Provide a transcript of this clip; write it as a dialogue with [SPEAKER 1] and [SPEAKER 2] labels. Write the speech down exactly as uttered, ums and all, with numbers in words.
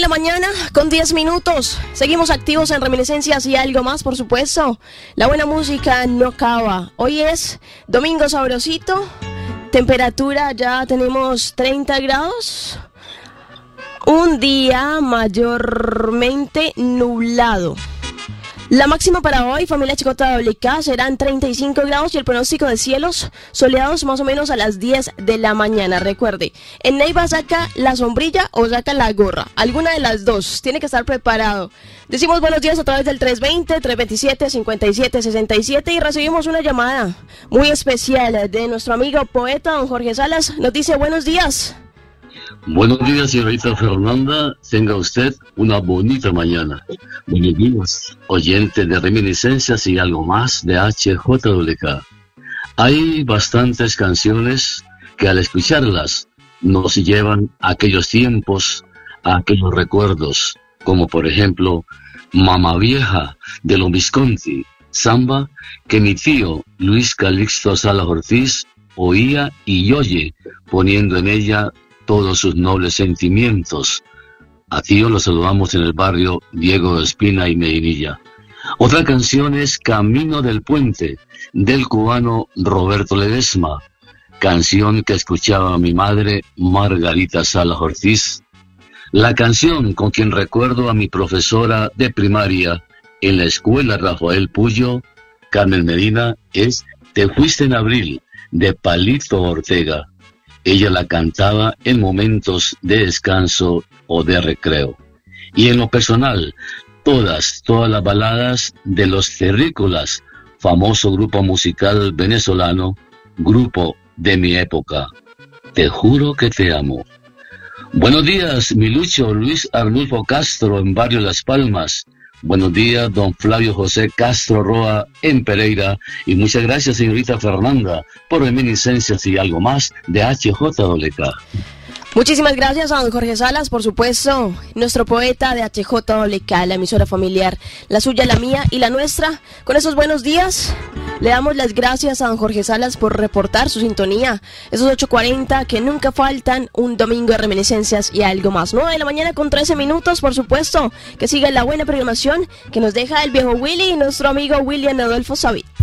[SPEAKER 1] la mañana con diez minutos. Seguimos activos en Reminiscencias y algo más, por supuesto. La buena música no acaba. Hoy es domingo sabrosito. Temperatura ya tenemos treinta grados. Un día mayormente nublado. La máxima para hoy, familia Chicota W K, serán treinta y cinco grados y el pronóstico de cielos soleados más o menos a las diez de la mañana. Recuerde, en Neiva saca la sombrilla o saca la gorra. Alguna de las dos. Tiene que estar preparado. Decimos buenos días a través del tres veinte, tres veintisiete, cincuenta y siete sesenta y siete y recibimos una llamada muy especial de nuestro amigo poeta don Jorge Salas. Nos dice buenos días.
[SPEAKER 2] Buenos días, señorita Fernanda. Tenga usted una bonita mañana. Buenos días, oyente de Reminiscencias y algo más de H J W K. Hay bastantes canciones que al escucharlas nos llevan a aquellos tiempos, a aquellos recuerdos, como por ejemplo Mamá Vieja de los Visconti, samba que mi tío Luis Calixto Salas Ortiz oía y oye, poniendo en ella todos sus nobles sentimientos. A tío lo saludamos en el barrio Diego de Espina y Medinilla. Otra canción es Camino del Puente, del cubano Roberto Ledesma, canción que escuchaba mi madre Margarita Salas Ortiz. La canción con quien recuerdo a mi profesora de primaria en la escuela Rafael Puyo, Carmen Medina, es Te fuiste en abril, de Palito Ortega. Ella la cantaba en momentos de descanso o de recreo. Y en lo personal, todas, todas las baladas de Los Terrícolas, famoso grupo musical venezolano, grupo de mi época. Te juro que te amo. Buenos días, mi Lucho Luis Arnulfo Castro en Barrio Las Palmas. Buenos días, don Flavio José Castro Roa en Pereira. Y muchas gracias, señorita Fernanda, por Reminiscencias y algo más de H J W K.
[SPEAKER 1] Muchísimas gracias a don Jorge Salas, por supuesto, nuestro poeta de H J W K, la emisora familiar, la suya, la mía y la nuestra. Con esos buenos días, le damos las gracias a don Jorge Salas por reportar su sintonía. Esos ocho cuarenta que nunca faltan, un domingo de Reminiscencias y algo más. nueve de la mañana con trece minutos, por supuesto, que siga la buena programación que nos deja el viejo Willy y nuestro amigo William Adolfo Sabi.